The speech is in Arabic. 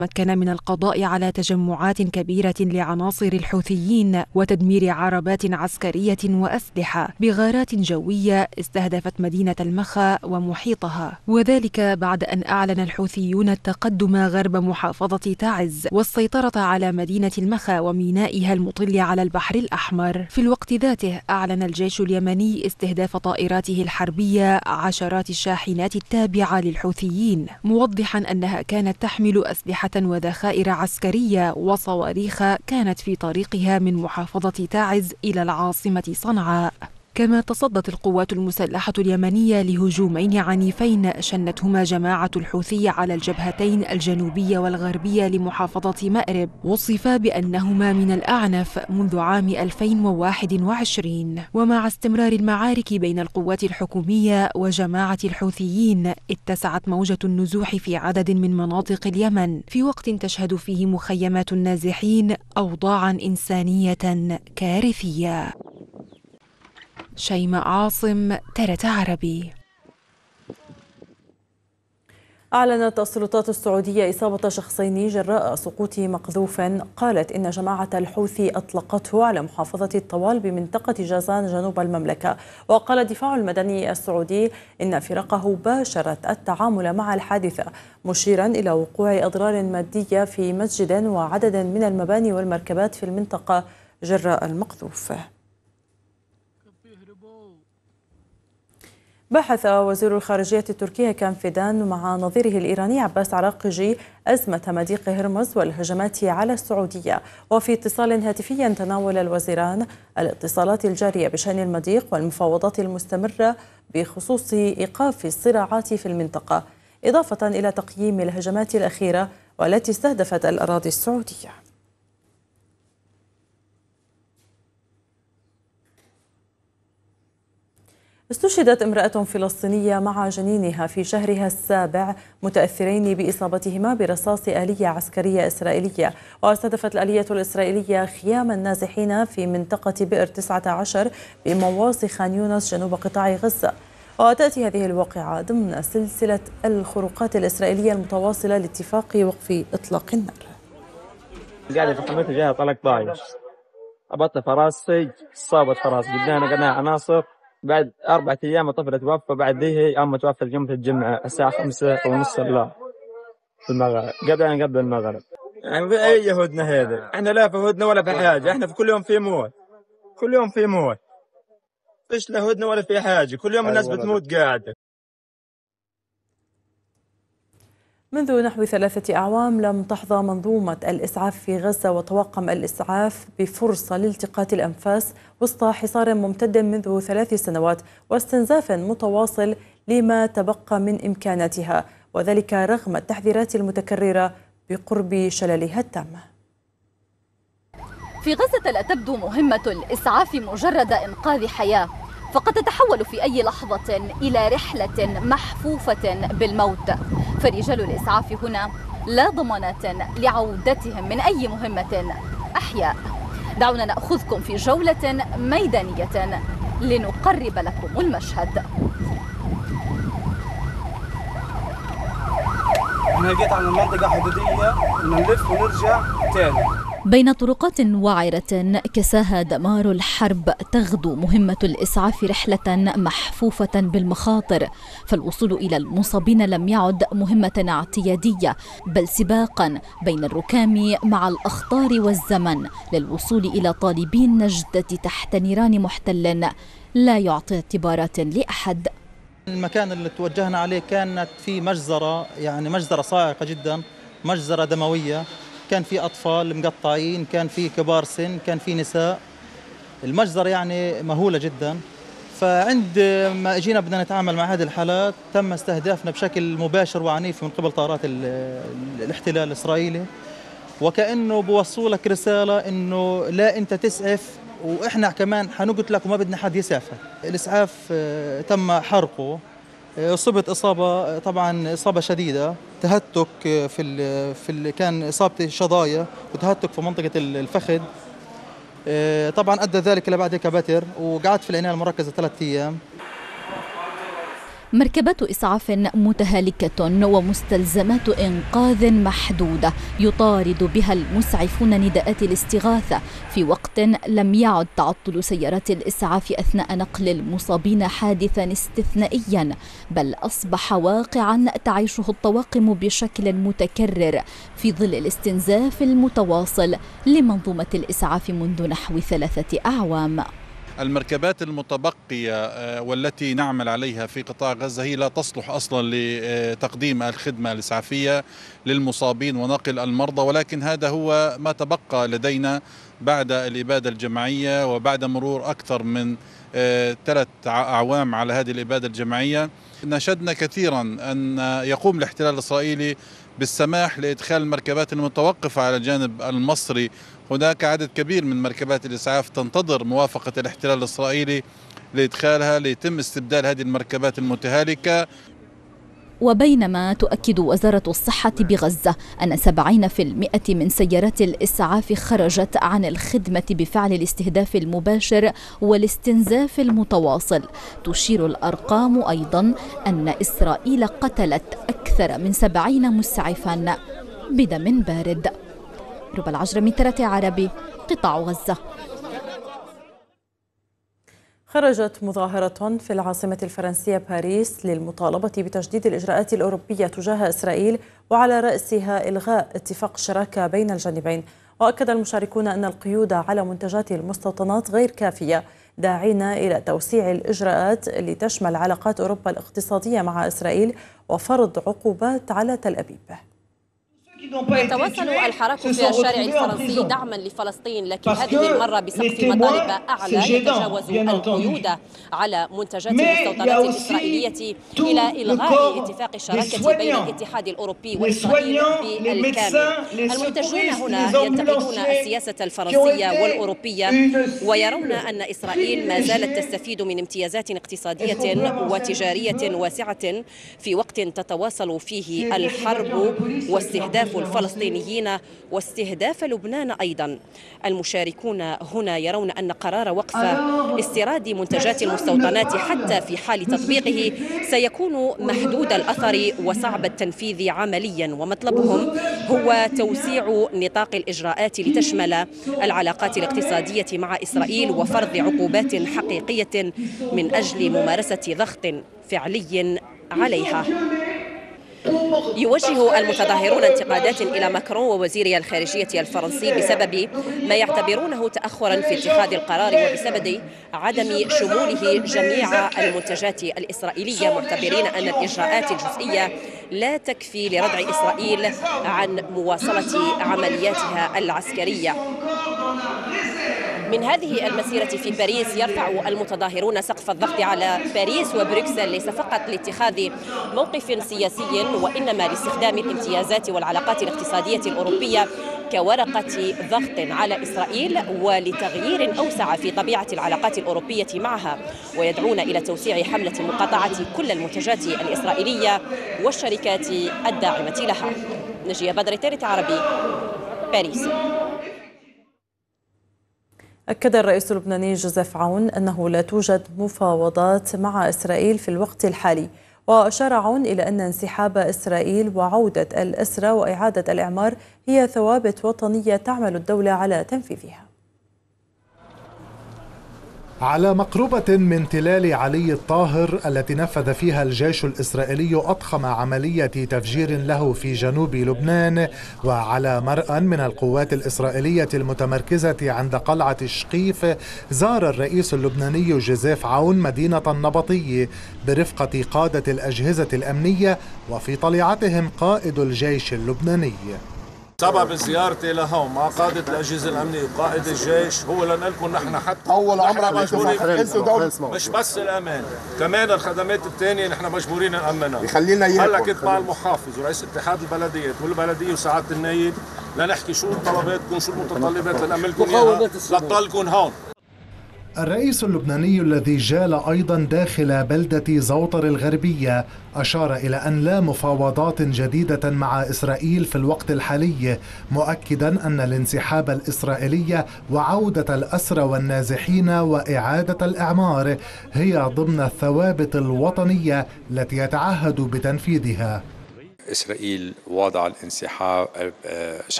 مكن من القضاء على تجمعات كبيرة لعناصر الحوثيين وتدمير عربات عسكرية وأسلحة بغارات جوية استهدفت مدينة المخا ومحيطها، وذلك بعد أن أعلن الحوثيون التقدم غرب محافظة تعز والسيطرة على مدينة المخا ومينائها المطل على البحر الأحمر. في الوقت ذاته أعلن الجيش اليمني استهداف طائراته الحربية عشرات الشاحنات التابعة للحوثيين، موضحا أنها كانت تحمل أسلحة وذخائر عسكرية وصواريخ كانت في طريقها من محافظة تعز إلى العاصمة صنعاء. كما تصدت القوات المسلحة اليمنية لهجومين عنيفين شنتهما جماعة الحوثي على الجبهتين الجنوبية والغربية لمحافظة مأرب، وصفا بأنهما من الأعنف منذ عام 2021. ومع استمرار المعارك بين القوات الحكومية وجماعة الحوثيين، اتسعت موجة النزوح في عدد من مناطق اليمن في وقت تشهد فيه مخيمات النازحين أوضاعا إنسانية كارثية. شيماء عاصم، TRT عربي. أعلنت السلطات السعودية إصابة شخصين جراء سقوط مقذوف قالت إن جماعة الحوثي أطلقته على محافظة الطوال بمنطقة جازان جنوب المملكة. وقال الدفاع المدني السعودي إن فرقه باشرت التعامل مع الحادثة، مشيرا إلى وقوع أضرار مادية في مسجد وعدد من المباني والمركبات في المنطقة جراء المقذوف. بحث وزير الخارجية التركي هاكان فيدان مع نظيره الإيراني عباس عراقجي أزمة مضيق هرمز والهجمات على السعودية. وفي اتصال هاتفي تناول الوزيران الاتصالات الجارية بشأن المضيق والمفاوضات المستمرة بخصوص إيقاف الصراعات في المنطقة، إضافة إلى تقييم الهجمات الأخيرة والتي استهدفت الأراضي السعودية. استشهدت امرأة فلسطينية مع جنينها في شهرها السابع متأثرين بإصابتهما برصاص آلية عسكرية إسرائيلية. واستهدفت الآلية الإسرائيلية خيام النازحين في منطقة بئر 19 بمواصي خان يونس جنوب قطاع غزة. وتأتي هذه الواقعة ضمن سلسلة الخروقات الإسرائيلية المتواصلة لاتفاق وقف إطلاق النار. قاعدة في حملتها جاها طلق طايش، أبطل فراسي صابت فراس قدامنا قناع عناصر. بعد 4 أيام الطفلة توفى، بعد ذي أمه توفت يوم الجمعة الساعة 5:30 في المغرب، قبل المغرب. يعني في أي يهودنا هذا؟ إحنا لا في هدنة ولا في حاجة، إحنا في كل يوم في موت، كل يوم في موت، فيش لا هدنة ولا في حاجة، كل يوم الناس بتموت قاعدة. منذ نحو 3 أعوام لم تحظى منظومة الإسعاف في غزة وطواقم الإسعاف بفرصة لالتقاط الأنفاس وسط حصار ممتد منذ 3 سنوات واستنزاف متواصل لما تبقى من إمكاناتها، وذلك رغم التحذيرات المتكررة بقرب شللها التام. في غزة لا تبدو مهمة الإسعاف مجرد إنقاذ حياة، فقد تتحول في أي لحظة إلى رحلة محفوفة بالموت. فرجال الإسعاف هنا لا ضمانات لعودتهم من أي مهمة أحياء. دعونا نأخذكم في جولة ميدانية لنقرب لكم المشهد. أنا جيت على المنطقة حدودية، نلف ونرجع تاني. بين طرقات وعرة كساها دمار الحرب تغدو مهمة الإسعاف رحلة محفوفة بالمخاطر، فالوصول إلى المصابين لم يعد مهمة اعتيادية بل سباقا بين الركام مع الأخطار والزمن للوصول إلى طالبي النجدة تحت نيران محتل لا يعطي اعتبارات لأحد. المكان اللي توجهنا عليه كانت في مجزرة، يعني مجزرة صاعقة جدا، مجزرة دموية، كان في أطفال مقطعين، كان في كبار سن، كان في نساء. المجزرة يعني مهولة جدا. فعند ما اجينا بدنا نتعامل مع هذه الحالات تم استهدافنا بشكل مباشر وعنيف من قبل طائرات الاحتلال الإسرائيلي، وكأنه بوصولك رسالة إنه لا أنت تسعف وإحنا كمان حنقتلك وما بدنا حد يسعفك. الإسعاف تم حرقه، أصبت إصابة، طبعا إصابة شديدة، تهتك كان إصابتي شظايا وتهتك في منطقة الفخذ. طبعا أدى ذلك إلى بعد هيك بتر، وقعدت في العناية المركزة 3 أيام. مركبات إسعاف متهالكة ومستلزمات إنقاذ محدودة يطارد بها المسعفون نداءات الاستغاثة في وقت لم يعد تعطل سيارات الإسعاف أثناء نقل المصابين حادثا استثنائيا، بل أصبح واقعا تعيشه الطواقم بشكل متكرر في ظل الاستنزاف المتواصل لمنظومة الإسعاف منذ نحو 3 أعوام. المركبات المتبقية والتي نعمل عليها في قطاع غزة هي لا تصلح أصلا لتقديم الخدمة الإسعافية للمصابين ونقل المرضى، ولكن هذا هو ما تبقى لدينا بعد الإبادة الجماعية وبعد مرور أكثر من 3 أعوام على هذه الإبادة الجماعية. نشدنا كثيرا أن يقوم الاحتلال الإسرائيلي بالسماح لإدخال المركبات المتوقفة على الجانب المصري. هناك عدد كبير من مركبات الإسعاف تنتظر موافقة الاحتلال الإسرائيلي لإدخالها ليتم استبدال هذه المركبات المتهالكة. وبينما تؤكد وزارة الصحة بغزة أن 70% من سيارات الإسعاف خرجت عن الخدمة بفعل الاستهداف المباشر والاستنزاف المتواصل، تشير الأرقام أيضا أن إسرائيل قتلت أكثر من 70 مسعفا بدم بارد. ربى العجرمي، ترى عربي، قطاع غزة. خرجت مظاهرة في العاصمة الفرنسية باريس للمطالبة بتجديد الإجراءات الأوروبية تجاه إسرائيل، وعلى رأسها إلغاء اتفاق الشراكة بين الجانبين. وأكد المشاركون أن القيود على منتجات المستوطنات غير كافية، داعين إلى توسيع الإجراءات لتشمل علاقات أوروبا الاقتصادية مع إسرائيل وفرض عقوبات على تل أبيب. يتواصل الحراك في الشارع الفرنسي دعما لفلسطين، لكن هذه المرة بسقف مطالب أعلى يتجاوز القيود على منتجات المستوطنات الإسرائيلية إلى إلغاء اتفاق الشراكة بين الاتحاد الأوروبي وإسرائيل بالكامل. المنتجون هنا ينتقدون السياسة الفرنسية والأوروبية ويرون أن إسرائيل ما زالت تستفيد من امتيازات اقتصادية وتجارية واسعة في وقت تتواصل فيه الحرب واستهداف الفلسطينيين واستهداف لبنان أيضا. المشاركون هنا يرون أن قرار وقف استيراد منتجات المستوطنات حتى في حال تطبيقه سيكون محدود الأثر وصعب التنفيذ عمليا، ومطلبهم هو توسيع نطاق الإجراءات لتشمل العلاقات الاقتصادية مع إسرائيل وفرض عقوبات حقيقية من أجل ممارسة ضغط فعلي عليها. يوجه المتظاهرون انتقادات إلى ماكرون ووزير الخارجية الفرنسي بسبب ما يعتبرونه تأخرا في اتخاذ القرار وبسبب عدم شموله جميع المنتجات الإسرائيلية، معتبرين أن الإجراءات الجزئية لا تكفي لردع إسرائيل عن مواصلة عملياتها العسكرية. من هذه المسيرة في باريس يرفع المتظاهرون سقف الضغط على باريس وبروكسل ليس فقط لاتخاذ موقف سياسي، وإنما لاستخدام الامتيازات والعلاقات الاقتصادية الأوروبية كورقة ضغط على إسرائيل ولتغيير أوسع في طبيعة العلاقات الأوروبية معها، ويدعون إلى توسيع حملة مقاطعة كل المنتجات الإسرائيلية والشركات الداعمة لها. نجية بدر، ترى عربي، باريس. أكد الرئيس اللبناني جوزيف عون أنه لا توجد مفاوضات مع إسرائيل في الوقت الحالي، وأشار عون إلى أن انسحاب إسرائيل وعودة الأسرى وإعادة الإعمار هي ثوابت وطنية تعمل الدولة على تنفيذها. على مقربة من تلال علي الطاهر التي نفذ فيها الجيش الإسرائيلي أضخم عملية تفجير له في جنوب لبنان، وعلى مرأى من القوات الإسرائيلية المتمركزة عند قلعة شقيف، زار الرئيس اللبناني جوزيف عون مدينة النبطية برفقة قادة الأجهزة الأمنية وفي طليعتهم قائد الجيش اللبناني. سبب زيارتي لهون مع قادة الأجهزة الأمنية وقائد الجيش هو لنقول نحن حتى أول عمرك مش بس الأمان، كمان الخدمات الثانية نحن مجبورين نأمنها. يخلينا هلا كنت مع المحافظ ورئيس اتحاد البلديات والبلدية وسعادة النايب لنحكي شو طلباتكم، شو المتطلبات لنعملكم إياها لتضلكم هون. الرئيس اللبناني الذي جال أيضا داخل بلدة زوطر الغربية أشار إلى أن لا مفاوضات جديدة مع إسرائيل في الوقت الحالي، مؤكدا أن الانسحاب الإسرائيلي وعودة الأسرى والنازحين وإعادة الإعمار هي ضمن الثوابت الوطنية التي يتعهد بتنفيذها. إسرائيل وضع الانسحاب